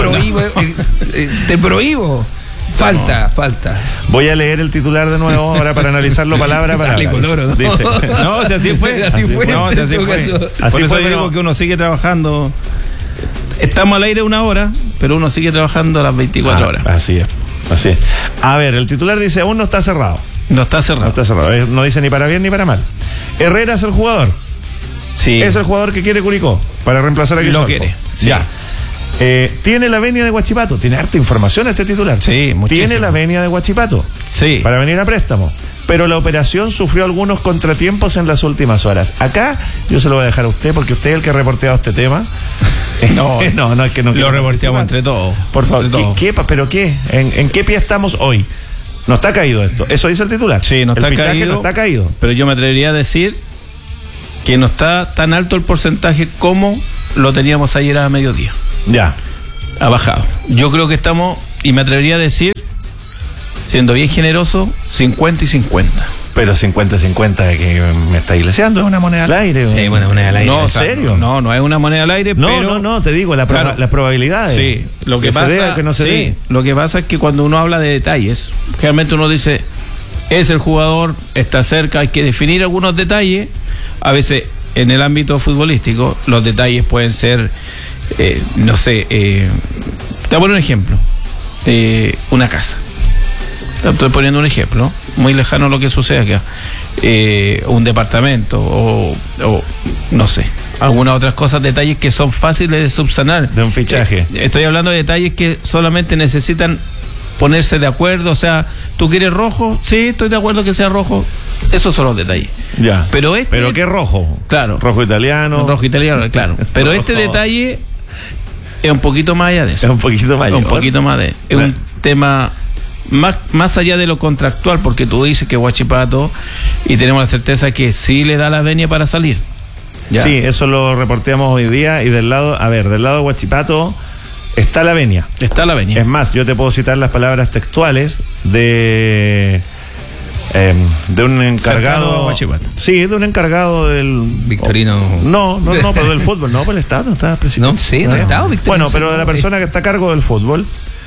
Te prohíbo. Falta. Voy a leer el titular de nuevo ahora para analizarlo palabra a palabra. Dice, no, si así fue. Así fue. Por eso digo que uno sigue trabajando. Estamos al aire 1 hora, pero uno sigue trabajando las 24 horas. Así es. A ver, el titular dice, aún no está cerrado. No está cerrado. No dice ni para bien ni para mal. Herrera es el jugador. Sí. Es el jugador que quiere Curicó para reemplazar a Guillermo. Lo quiere. Sí. Ya. Tiene la venia de Huachipato. Tiene harta información este titular. Sí, muchísimo. Tiene la venia de Huachipato. Sí. Para venir a préstamo. Pero la operación sufrió algunos contratiempos en las últimas horas. Acá yo se lo voy a dejar a usted porque usted es el que ha reporteado este tema. No, es que no. Lo reporteamos entre todos. Por favor, ¿pero qué? ¿En qué pie estamos hoy? No está caído esto. ¿Eso dice el titular? Sí, no está caído. Pero yo me atrevería a decir que no está tan alto el porcentaje como lo teníamos ayer a mediodía. Ya. Ha bajado. Yo creo que estamos, y me atrevería a decir, siendo bien generoso, 50 y 50. Pero 50-50 que me está iglesiando, es una moneda al aire. Sí, una moneda al aire. No, ¿en serio? No es una moneda al aire, pero... No, te digo, las probabilidades. Sí, lo que pasa... que no se dé. Lo que pasa es que cuando uno habla de detalles, generalmente uno dice, es el jugador, está cerca, hay que definir algunos detalles. A veces, en el ámbito futbolístico, los detalles pueden ser, te voy a poner un ejemplo. Una casa. Estoy poniendo un ejemplo, muy lejano a lo que sucede acá. Un departamento o no sé, algunas otras cosas, detalles que son fáciles de subsanar. De un fichaje. Estoy hablando de detalles que solamente necesitan ponerse de acuerdo. O sea, ¿tú quieres rojo? Sí, estoy de acuerdo que sea rojo. Esos son los detalles. Ya. ¿Pero qué rojo? Claro. Rojo italiano, claro. Pero este detalle es un poquito más allá de eso. Es un poquito más es un tema... Más allá de lo contractual, porque tú dices que Huachipato, y tenemos la certeza que sí le da la venia para salir. ¿Ya? Sí, eso lo reporteamos hoy día, y del lado de Huachipato está la venia. Es más, yo te puedo citar las palabras textuales de un encargado. Sí, de un encargado del Victorino. No, pero del fútbol, no, por el Estado, no estaba presidente. No, sí, no estaba Victorino. Bueno, pero de la persona que está a cargo del fútbol.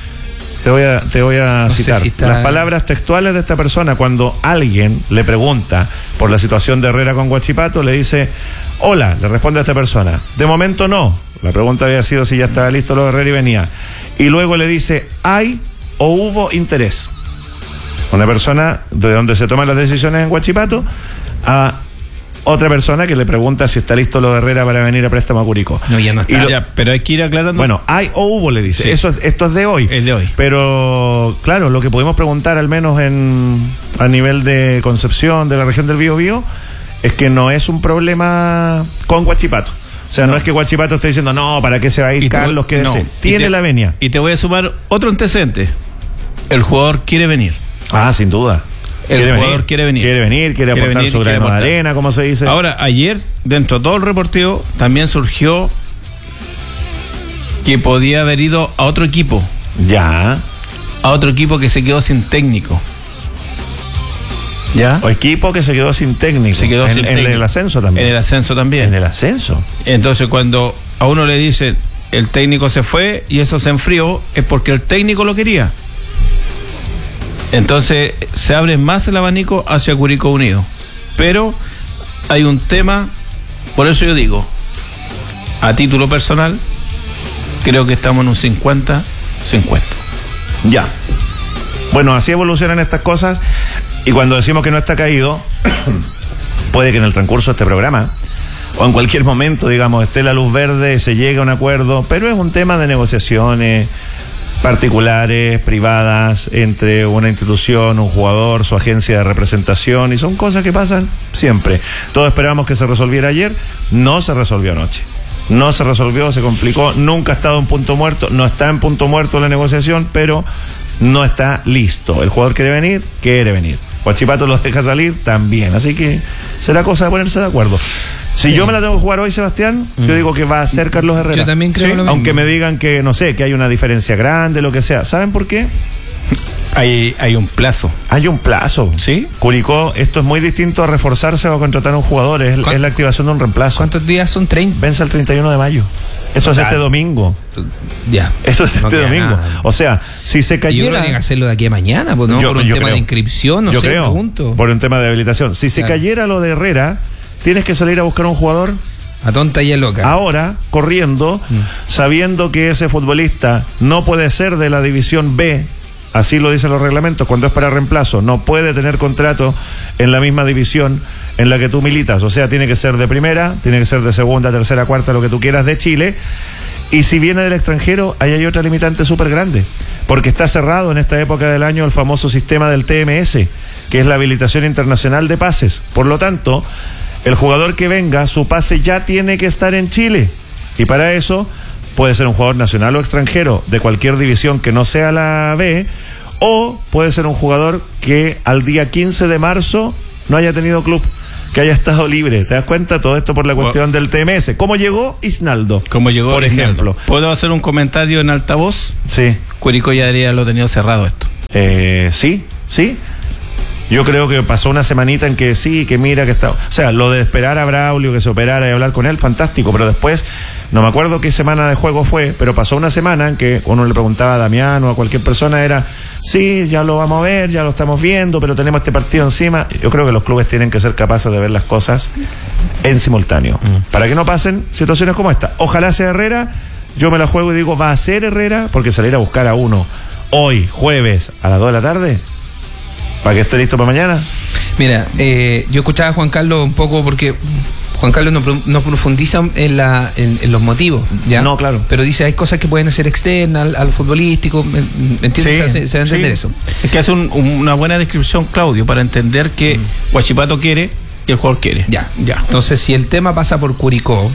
Te voy a citar las palabras textuales de esta persona cuando alguien le pregunta por la situación de Herrera con Huachipato. Le dice, hola, le responde a esta persona, de momento no. La pregunta había sido si ya estaba listo lo de Herrera y venía. Y luego le dice, ¿hay o hubo interés? Una persona de donde se toman las decisiones en Huachipato a otra persona que le pregunta si está listo lo de Herrera para venir a préstamo a Curicó. No, ya no está. Pero hay que ir aclarando. Bueno, hay o hubo, le dice. Sí. Esto es de hoy. Es de hoy. Pero, claro, lo que podemos preguntar, al menos a nivel de Concepción, de la región del Biobío, es que no es un problema con Huachipato. O sea, no es que Huachipato esté diciendo, no, ¿para qué se va a ir Carlos? Quédese. Tiene la venia. Y te voy a sumar otro antecedente. El jugador quiere venir. Ah, sin duda. El jugador quiere venir. Quiere aportar su grano de arena, como se dice. Ahora, ayer, dentro de todo el reporteo, también surgió que podía haber ido a otro equipo. Ya. A otro equipo que se quedó sin técnico. ¿Ya? O equipo que se quedó sin técnico. Se quedó sin técnico. En el ascenso también. En el ascenso también. En el ascenso. Entonces, cuando a uno le dicen el técnico se fue y eso se enfrió, es porque el técnico lo quería. Entonces, se abre más el abanico hacia Curicó Unido. Pero hay un tema, por eso yo digo, a título personal, creo que estamos en un 50-50. Ya. Bueno, así evolucionan estas cosas. Y cuando decimos que no está caído, puede que en el transcurso de este programa o en cualquier momento, digamos, esté la luz verde, se llegue a un acuerdo, pero es un tema de negociaciones particulares, privadas, entre una institución, un jugador, su agencia de representación, y son cosas que pasan siempre. Todos esperamos que se resolviera ayer, no se resolvió anoche. No se resolvió, se complicó, nunca ha estado en punto muerto, no está en punto muerto la negociación, pero no está listo. El jugador quiere venir. Huachipato los deja salir también, así que será cosa de ponerse de acuerdo. Si yo me la tengo que jugar hoy, Sebastián, yo digo que va a ser Carlos Herrera. Yo también creo lo mismo. Aunque me digan que, no sé, que hay una diferencia grande, lo que sea. ¿Saben por qué? Hay un plazo. Hay un plazo. ¿Sí? Curicó, esto es muy distinto a reforzarse o a contratar a un jugador, es la activación de un reemplazo. ¿Cuántos días son? 30. Vence el 31 de mayo. Eso es este domingo. Ya. Eso es no este domingo. Nada. O sea, si se cayera... Yo creo que tienen que hacerlo de aquí a mañana, pues no por un tema de inscripción, no sé, pregunto. Por un tema de habilitación. Si se cayera lo de Herrera, tienes que salir a buscar un jugador a tonta y a loca. Ahora, corriendo, sabiendo que ese futbolista no puede ser de la división B, así lo dicen los reglamentos, cuando es para reemplazo, no puede tener contrato en la misma división en la que tú militas, o sea, tiene que ser de primera, tiene que ser de segunda, tercera, cuarta, lo que tú quieras, de Chile, y si viene del extranjero, ahí hay otra limitante súper grande, porque está cerrado en esta época del año el famoso sistema del TMS, que es la habilitación internacional de pases, por lo tanto, el jugador que venga, su pase ya tiene que estar en Chile, y para eso puede ser un jugador nacional o extranjero de cualquier división que no sea la B, o puede ser un jugador que al día 15 de marzo no haya tenido club, que haya estado libre. ¿Te das cuenta? Todo esto por la cuestión del TMS. ¿Cómo llegó Isnaldo? ¿Cómo llegó, por ejemplo? ¿Puedo hacer un comentario en altavoz? Sí. Curicó ya debería lo tenido cerrado esto. Sí. Yo creo que pasó una semanita en que sí, que mira que está... O sea, lo de esperar a Braulio que se operara y hablar con él, fantástico, pero después, no me acuerdo qué semana de juego fue, pero pasó una semana en que uno le preguntaba a Damián o a cualquier persona, era, sí, ya lo vamos a ver, ya lo estamos viendo, pero tenemos este partido encima. Yo creo que los clubes tienen que ser capaces de ver las cosas en simultáneo, para que no pasen situaciones como esta. Ojalá sea Herrera, yo me la juego y digo, va a ser Herrera, porque salir a buscar a uno hoy, jueves, a las 2 de la tarde... ¿Para que esté listo para mañana? Mira, yo escuchaba a Juan Carlos un poco porque Juan Carlos no profundiza en los motivos, ¿ya? No, claro. Pero dice, hay cosas que pueden ser externas al futbolístico, ¿entiendes? Sí, se va a entender eso. Es que hace una buena descripción, Claudio, para entender que Huachipato quiere y el jugador quiere. Ya. Entonces, si el tema pasa por Curicó,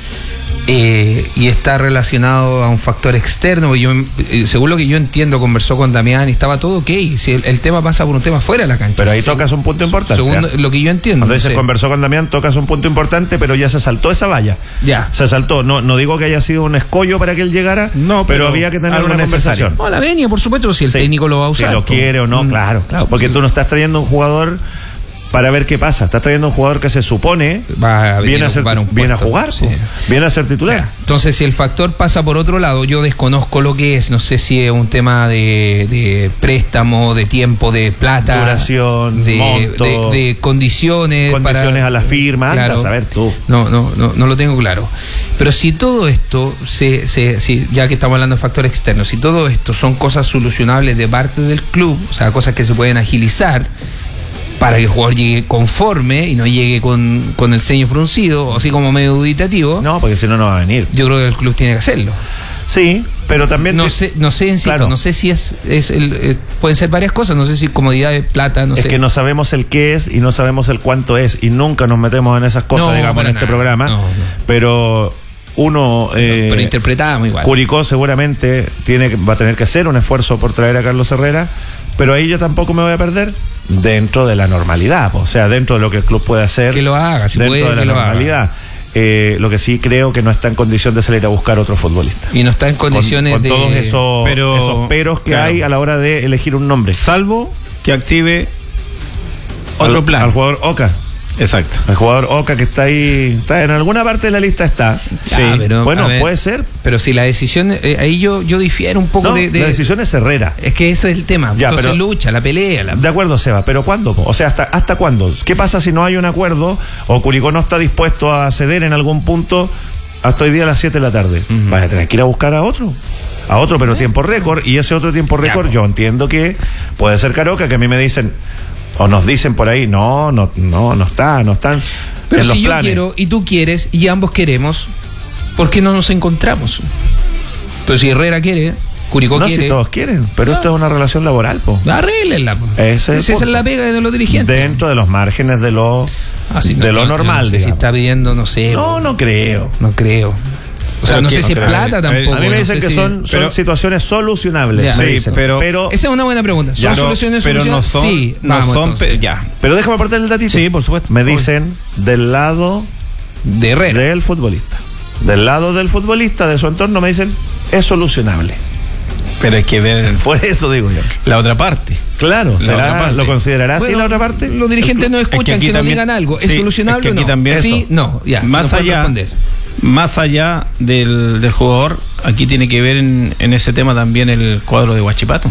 y está relacionado a un factor externo, según lo que yo entiendo, conversó con Damián y estaba todo ok, si el tema pasa por un tema fuera de la cancha. Pero ahí tocas un punto importante. Según lo que yo entiendo. Cuando dices conversó con Damián, tocas un punto importante, pero ya se saltó esa valla. Ya. Se saltó. No digo que haya sido un escollo para que él llegara, no, pero había que tener una conversación. No, la venia, por supuesto, si el técnico lo va a usar. Si lo quiere o no, claro. Porque tú no estás trayendo un jugador para ver qué pasa. Estás trayendo un jugador que se supone viene a jugar, sí. Viene a ser titular. Entonces, si el factor pasa por otro lado, yo desconozco lo que es, no sé si es un tema de préstamo, de tiempo, de plata, duración, monto, de condiciones a la firma, claro, anda a saber tú. No lo tengo claro. Pero si todo esto, ya que estamos hablando de factores externos, si todo esto son cosas solucionables de parte del club, o sea, cosas que se pueden agilizar, para que el jugador llegue conforme y no llegue con el ceño fruncido, así como medio duditativo. No, porque si no va a venir. Yo creo que el club tiene que hacerlo. Sí, pero también... No sé, insisto, claro. No sé si pueden ser varias cosas, no sé si comodidad de plata, no sé. Es que no sabemos el qué es y no sabemos el cuánto es, y nunca nos metemos en esas cosas, digamos, en este programa. Pero... pero interpretamos igual. Curicó seguramente va a tener que hacer un esfuerzo por traer a Carlos Herrera, pero ahí yo tampoco me voy a perder, dentro de la normalidad, o sea, dentro de lo que el club puede hacer. Que lo haga, si dentro puede, de la que lo normalidad. Lo que sí creo que no está en condición de salir a buscar otro futbolista. Y no está en condiciones con todos esos peros que claro, hay a la hora de elegir un nombre. Salvo que active otro plan. Al jugador Oca. Exacto. El jugador Oca que está ahí, está en alguna parte de la lista está. Sí, pero, bueno, puede ser. Pero si la decisión, ahí yo difiero un poco No, de... La decisión es Herrera. Es que ese es el tema. Ya, entonces pero, lucha, la pelea. De acuerdo, Seba, pero ¿cuándo? O sea, ¿hasta cuándo? ¿Qué pasa si no hay un acuerdo o Curicó no está dispuesto a ceder en algún punto hasta hoy día a las 7 de la tarde? Vas a tener que ir a buscar a otro, pero tiempo récord. Y ese otro tiempo récord yo entiendo que puede ser Caroca, que a mí me dicen... O nos dicen por ahí, no están. Pero en si los yo planes. quiero y tú quieres y ambos queremos, ¿por qué no nos encontramos? Pero si Herrera quiere, Curicó no, quiere. Si todos quieren, pero esto es una relación laboral, po. Arréglenla, po. Esa es la pega de los dirigentes. Dentro de los márgenes de lo normal. No sé si está pidiendo, no sé. No creo. No creo. O sea, no sé si es plata tampoco. A mí me dicen que son situaciones solucionables. Ya, sí, pero esa es una buena pregunta. ¿Son soluciones solucionables? No son, sí, ya. Pero déjame aportar el datito. Sí, por supuesto. Me dicen del lado de Herrera, del futbolista. Del lado del futbolista, de su entorno, me dicen, es solucionable. Pero hay que ver. Por eso digo yo. La otra parte. Claro, ¿lo considerará así la otra parte? Los dirigentes no escuchan que nos digan algo. ¿Es solucionable o no? También sí, no, ya. Más allá del jugador, aquí tiene que ver en ese tema también el cuadro de Huachipato.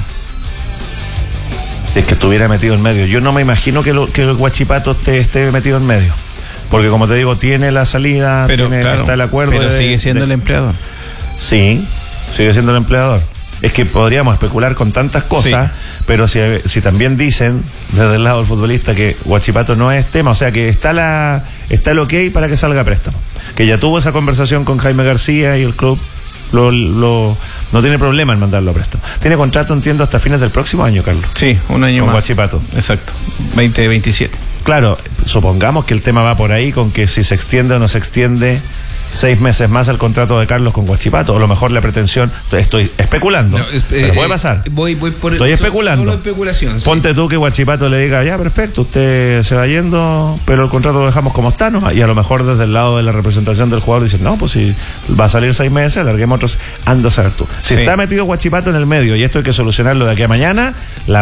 Si es que estuviera metido en medio. Yo no me imagino que el Huachipato esté metido en medio. Porque como te digo, tiene la salida, está el acuerdo. Pero sigue siendo el empleador. Sí, sigue siendo el empleador. Es que podríamos especular con tantas cosas, pero si también dicen desde el lado del futbolista que Huachipato no es tema, o sea que está el ok para que salga a préstamo. Que ya tuvo esa conversación con Jaime García y el club no tiene problema en mandarlo a préstamo. Tiene contrato, entiendo, hasta fines del próximo año, Carlos. Sí, un año con más. Huachipato. Exacto, 2027. Claro, supongamos que el tema va por ahí, con que si se extiende o no se extiende 6 meses más el contrato de Carlos con Huachipato, o a lo mejor la pretensión, estoy especulando, pero puede pasar. Voy por estoy especulando. Solo especulación. Ponte tú que Huachipato le diga, ya, perfecto, usted se va yendo, pero el contrato lo dejamos como está, ¿no? Y a lo mejor desde el lado de la representación del jugador dicen, no, pues si va a salir 6 meses, alarguemos otros, ando a saber tú. Si está metido Huachipato en el medio y esto hay que solucionarlo de aquí a mañana, la